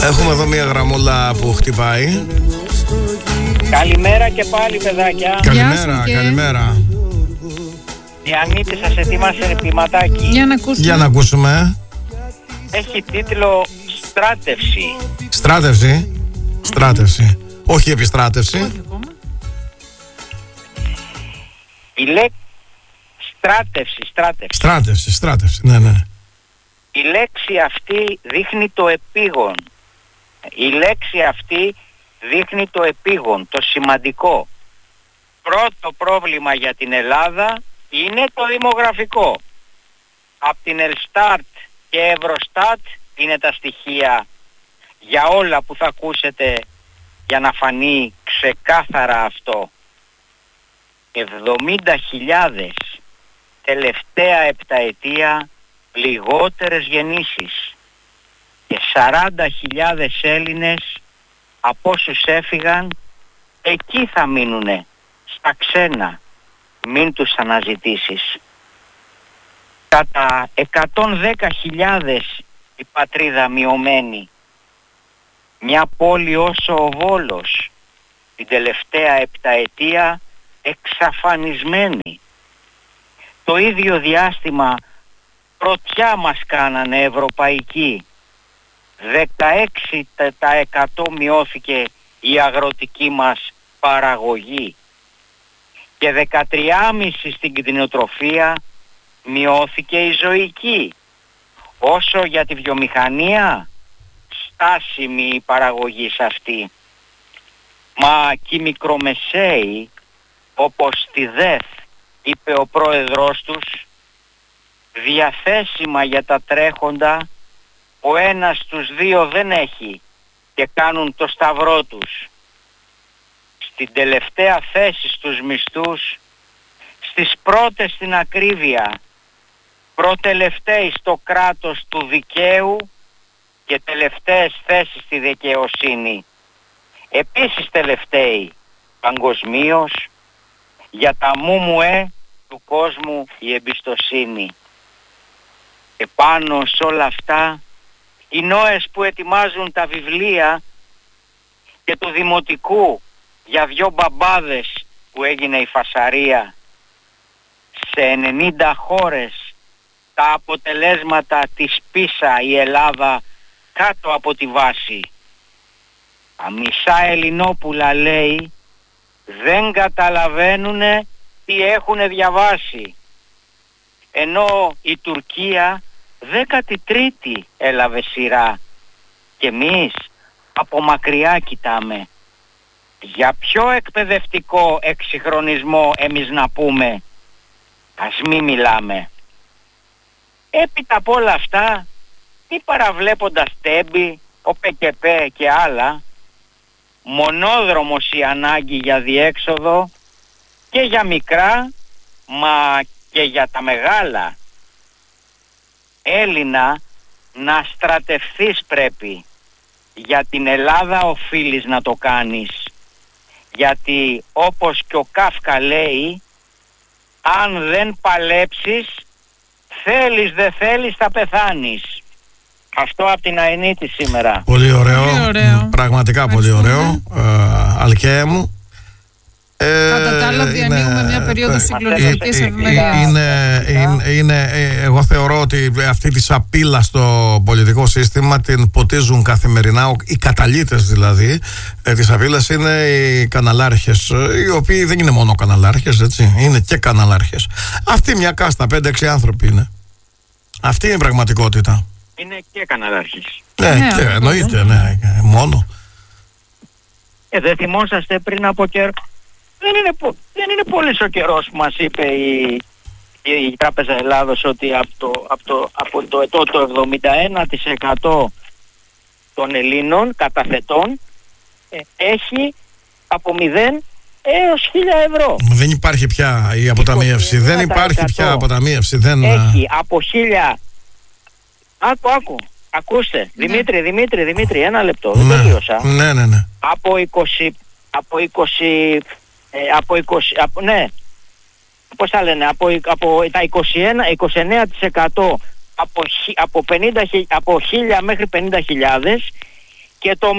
Έχουμε εδώ μια γραμμούλα που χτυπάει. Καλημέρα και πάλι, παιδάκια. Καλημέρα, καλημέρα. Η Ανίτη σας ετοίμασε ρεπηματάκι. Για να ακούσουμε. Έχει τίτλο «Στράτευση». Στράτευση. Όχι επιστράτευση. Η λέξη στράτευση. Ναι. Η λέξη αυτή δείχνει το επίγον. Το σημαντικό. Πρώτο πρόβλημα για την Ελλάδα είναι το δημογραφικό. Από την Ελστάρτ και Ευρωστάτ είναι τα στοιχεία για όλα που θα ακούσετε για να φανεί ξεκάθαρα αυτό. 70.000 τελευταία επταετία λιγότερες γεννήσεις και 40.000 Έλληνες από όσους έφυγαν εκεί θα μείνουνε, στα ξένα, μην τους αναζητήσεις. Κατά 110.000 η πατρίδα μειωμένη, μια πόλη όσο ο Βόλος την τελευταία επταετία εξαφανισμένη. Το ίδιο διάστημα πρωτιά μας κάνανε ευρωπαϊκοί. 16% μειώθηκε η αγροτική μας παραγωγή και 13,5% στην κτηνοτροφία μειώθηκε η ζωική. Όσο για τη βιομηχανία, στάσιμη η παραγωγή σε αυτή. Μα και οι μικρομεσαίοι, όπως στη ΔΕΘ είπε ο πρόεδρος τους, διαθέσιμα για τα τρέχοντα, ο ένας τους δύο δεν έχει και κάνουν το σταυρό τους. Στην τελευταία θέση στους μισθούς, στις πρώτες στην ακρίβεια, προτελευταίοι στο κράτος του δικαίου και τελευταίες θέσεις στη δικαιοσύνη. Επίσης τελευταίοι παγκοσμίως, για τα μουμουέ του κόσμου η εμπιστοσύνη. Και πάνω σε όλα αυτά οι νόες που ετοιμάζουν τα βιβλία και του δημοτικού για 2 μπαμπάδες που έγινε η φασαρία. Σε 90 χώρες τα αποτελέσματα της πίσα η Ελλάδα κάτω από τη βάση. Τα μισά Ελληνόπουλα, λέει, δεν καταλαβαίνουνε τι έχουνε διαβάσει. Ενώ η Τουρκία 13η έλαβε σειρά και εμείς από μακριά κοιτάμε. Για ποιο εκπαιδευτικό εξυγχρονισμό εμείς να πούμε? Ας μη μιλάμε. Έπειτα από όλα αυτά, μη παραβλέποντας Τέμπη, ο ΠΚΠ και άλλα, μονόδρομος η ανάγκη για διέξοδο και για μικρά, μα και για τα μεγάλα. Έλληνα, να στρατευθείς πρέπει. Για την Ελλάδα οφείλεις να το κάνεις. Γιατί όπως και ο Κάφκα λέει, αν δεν παλέψεις, θέλεις δεν θέλεις θα πεθάνεις. Αυτό από την Αενίτη σήμερα. Πολύ ωραίο. Πραγματικά πολύ ωραίο. Αλκαία μου. Κατά τα άλλα διανύουμε μια περίοδο συγκλονιστικής ευημερίας. Εγώ θεωρώ ότι αυτή τη σαπίλα στο πολιτικό σύστημα την ποτίζουν καθημερινά οι καταλύτες δηλαδή της σαπίλας είναι οι καναλάρχες, οι οποίοι δεν είναι μόνο καναλάρχες, έτσι, είναι και καναλάρχες. Αυτή μια κάστα, 5-6 άνθρωποι είναι. Αυτή είναι η πραγματικότητα. Είναι και καναλάρχες. Ναι, και εννοείται, ναι, μόνο. Δεν θυμόσαστε πριν από καιρό? Δεν είναι πολύ ο καιρός που μας είπε η Τράπεζα Ελλάδος ότι από το ετώ το 71% των Ελλήνων καταθετών έχει από 0 έως 1.000 ευρώ. Δεν υπάρχει πια η αποταμίευση. Δεν υπάρχει πια αποταμίευση. Έχει από 1.000. Άκου. Ακούστε. Ναι. Δημήτρη, ένα λεπτό. Δεν τελείωσα. Ναι. Από τα 29% από 1.000 μέχρι 50.000 και το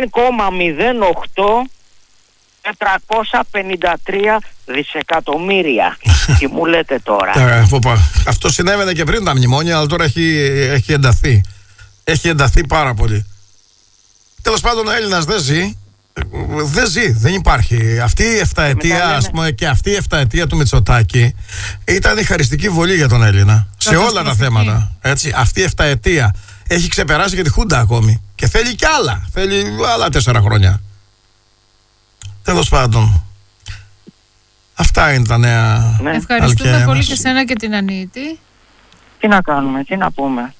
0,08 453 δισεκατομμύρια. Τι μου λέτε τώρα? Αυτό συνέβαινε και πριν τα μνημόνια, αλλά τώρα έχει ενταθεί. Έχει ενταθεί πάρα πολύ. Τέλος πάντων, ο Έλληνας δεν ζει. Δεν υπάρχει. Αυτή η 7ετία, ας πούμε, και αυτή η 7ετία του Μητσοτάκη ήταν η χαριστική βολή για τον Έλληνα. Σε όλα τα θέματα. Έτσι. Αυτή η 7ετία έχει ξεπεράσει και τη Χούντα ακόμη. Και θέλει κι άλλα. Θέλει άλλα 4 χρόνια. Τέλος πάντων. Αυτά είναι τα νέα. Ναι. Ευχαριστούμε πολύ και σένα και την Ανίτη. Τι να κάνουμε, τι να πούμε.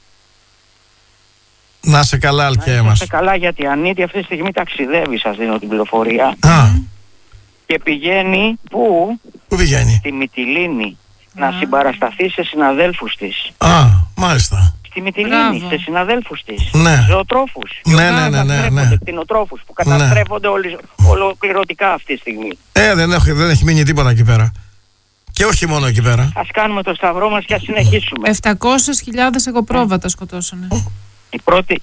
Να σε καλά, Αλκαία μας. Να σε καλά, γιατί η Ανίτη αυτή τη στιγμή ταξιδεύει, σας δίνω την πληροφορία. Και πηγαίνει πού? Πού πηγαίνει? Στη Μυτιλήνη. Να συμπαρασταθεί σε συναδέλφους της. Μάλιστα. Στη Μυτιλήνη, σε συναδέλφους της. Ναι. Ζωοτρόφους. Ναι. Κτηνοτρόφους που καταστρέφονται ολοκληρωτικά αυτή τη στιγμή. Δεν έχει μείνει τίποτα εκεί πέρα. Και όχι μόνο εκεί πέρα. Ας κάνουμε το σταυρό μας και ας συνεχίσουμε. 700.000 εγωπρόβατα σκοτώσανε. Η πρώτη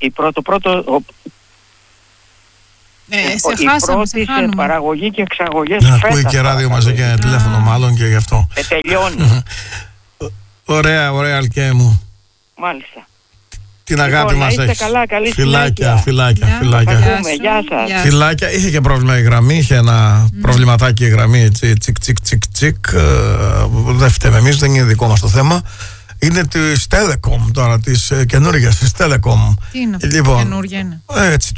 σε παραγωγή και εξαγωγές. Να ακούει και ράδιο μαζί και τηλέφωνο μάλλον και γι' αυτό. Τελειώνει. Ωραία, Αλκαία μου. Μάλιστα. Την αγάπη μας έχεις. Καλά, καλή φιλάκια. Γεια σας. Φιλάκια. Είχε και πρόβλημα η γραμμή, είχε ένα προβληματάκι η γραμμή, τσικ. Δεν φταίμε εμείς, δεν είναι δικό μας το θέμα. Είναι της Telecom τώρα, της καινούργιας της Telecom. Τι είναι αυτό, καινούργια είναι? Έτσι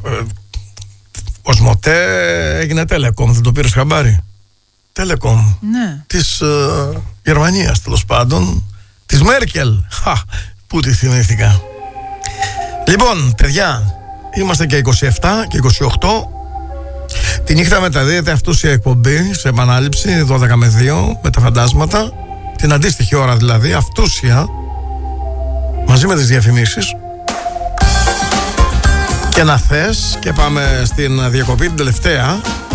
Οσμοτέ έγινε Telecom, δεν το πήρες χαμπάρι? Telecom. Ναι. Της Γερμανίας, τέλος πάντων. Της Μέρκελ. Πού τη θυμήθηκα. Λοιπόν, παιδιά, είμαστε και 27 και 28. Τη νύχτα μεταδίδεται αυτούσια εκπομπή σε επανάληψη 12 με 2 με τα φαντάσματα. Την αντίστοιχη ώρα δηλαδή, αυτούσια, μαζί με τις διαφημίσεις. Και να θες, και πάμε στην διακοπή την τελευταία.